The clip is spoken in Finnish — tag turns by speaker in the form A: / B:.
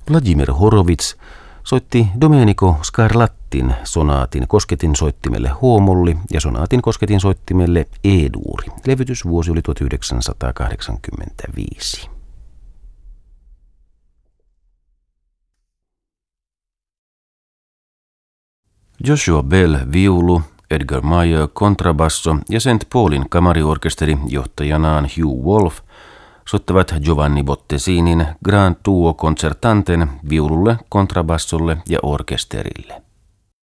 A: Vladimir Horowitz soitti Domenico Scarlattin sonaatin kosketinsoittimelle H-molli ja sonaatin kosketinsoittimelle E-duuri. Levytysvuosi oli 1985. Joshua Bell viulu, Edgar Meyer kontrabasso ja St. Paulin kamariorkesteri johtajanaan Hugh Wolf soittavat Giovanni Bottesinin Grand Duo Concertanten viululle, kontrabassolle ja orkesterille.